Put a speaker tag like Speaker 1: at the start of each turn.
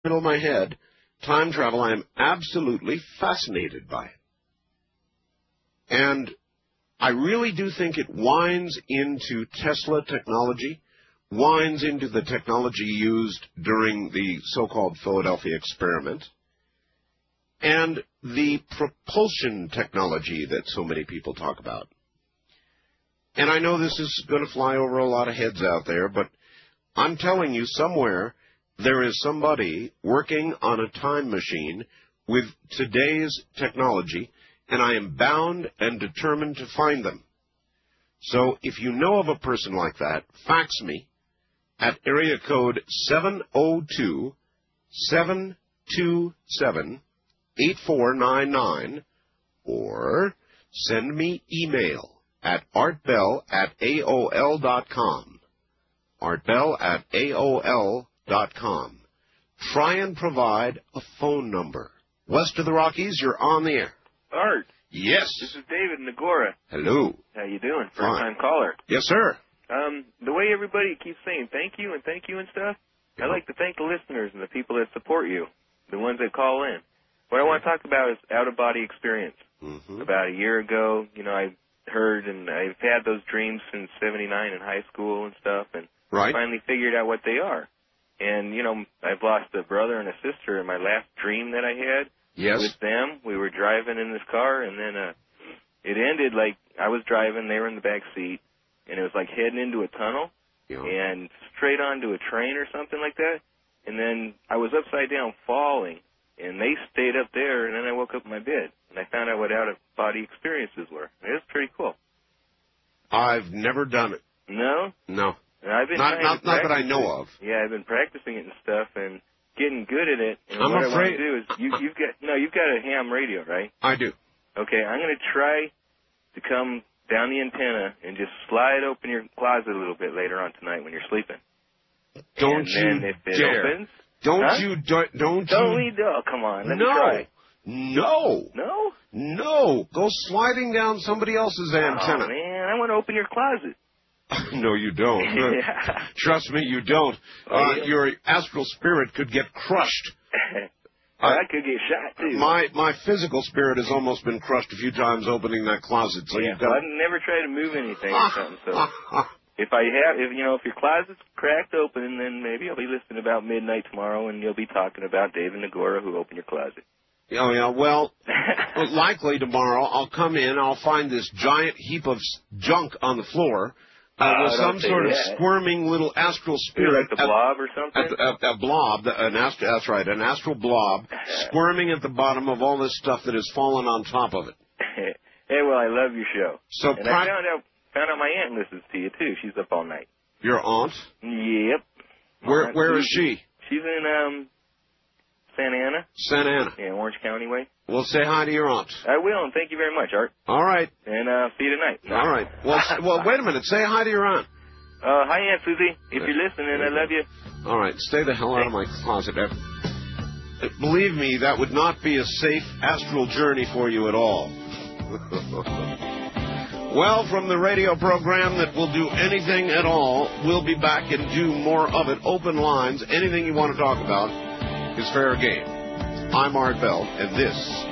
Speaker 1: middle of my head, time travel, I am absolutely fascinated by it. And I really do think it winds into Tesla technology, winds into the technology used during the so-called Philadelphia experiment, and the propulsion technology that so many people talk about. And I know this is going to fly over a lot of heads out there, but I'm telling you, somewhere there is somebody working on a time machine with today's technology, and I am bound and determined to find them. So if you know of a person like that, fax me at area code 702-727-8499, or send me email at artbell@aol.com. artbell@aol.com. Try and provide a phone number. West of the Rockies, you're on the air.
Speaker 2: Art.
Speaker 1: Yes.
Speaker 2: This is David in Agora.
Speaker 1: Hello.
Speaker 2: How you doing?
Speaker 1: Fine.
Speaker 2: First-time caller.
Speaker 1: Yes, sir.
Speaker 2: The way everybody keeps saying thank you and stuff, I'd like to thank the listeners and the people that support you, the ones that call in. What I want to talk about is out-of-body experience.
Speaker 1: Mm-hmm.
Speaker 2: About a year ago, I heard, and I've had those dreams since '79 in high school and stuff, and finally figured out what they are. And, I've lost a brother and a sister in my last dream that I had.
Speaker 1: Yes.
Speaker 2: With them. We were driving in this car, and then it ended like I was driving, they were in the back seat, and it was like heading into a tunnel and straight onto a train or something like that. And then I was upside down falling, and they stayed up there, and then I woke up in my bed, and I found out what out-of-body experiences were. It was pretty cool.
Speaker 1: I've never done it.
Speaker 2: No?
Speaker 1: No.
Speaker 2: And I've been
Speaker 1: not that I know of.
Speaker 2: Yeah, I've been practicing it and stuff, and getting good at it. And
Speaker 1: I'm
Speaker 2: what
Speaker 1: afraid.
Speaker 2: I want to do is you've got a ham radio, right?
Speaker 1: I do.
Speaker 2: Okay, I'm going to try to come down the antenna and just slide open your closet a little bit later on tonight when you're sleeping.
Speaker 1: Don't
Speaker 2: and then
Speaker 1: you
Speaker 2: if it
Speaker 1: dare.
Speaker 2: opens,
Speaker 1: Don't you.
Speaker 2: Oh, come on, let me try.
Speaker 1: No.
Speaker 2: No?
Speaker 1: No. Go sliding down somebody else's antenna.
Speaker 2: Oh, man, I want to open your closet.
Speaker 1: No, you don't.
Speaker 2: Yeah.
Speaker 1: Trust me, you don't. Your astral spirit could get crushed.
Speaker 2: I could get shot, too.
Speaker 1: My physical spirit has almost been crushed a few times opening that closet. So you've got
Speaker 2: I've never tried to move anything or something. So if your closet's cracked open, then maybe I'll be listening about midnight tomorrow, and you'll be talking about David Nagora who opened your closet.
Speaker 1: Oh, yeah. Well, likely tomorrow I'll come in, I'll find this giant heap of junk on the floor. With some sort of squirming little astral spirit.
Speaker 2: Like the blob or something?
Speaker 1: A blob, that's right, an astral blob, squirming at the bottom of all this stuff that has fallen on top of it.
Speaker 2: Hey, well, I love your show.
Speaker 1: So
Speaker 2: and I found out my aunt listens to you, too. She's up all night.
Speaker 1: Your aunt?
Speaker 2: Yep.
Speaker 1: Where is she?
Speaker 2: She's in Santa Ana.
Speaker 1: Santa Ana.
Speaker 2: Yeah, Orange County way.
Speaker 1: Well, say hi to your aunt.
Speaker 2: I will, and thank you very much, Art.
Speaker 1: All right.
Speaker 2: And see you tonight.
Speaker 1: All right. Well, wait a minute. Say hi to your aunt.
Speaker 2: Hi, Aunt Susie. If you're listening, I love you.
Speaker 1: All right. Stay the hell out of my closet. Believe me, that would not be a safe astral journey for you at all. Well, from the radio program that will do anything at all, we'll be back and do more of it. Open lines. Anything you want to talk about is fair game. I'm Art Bell, and this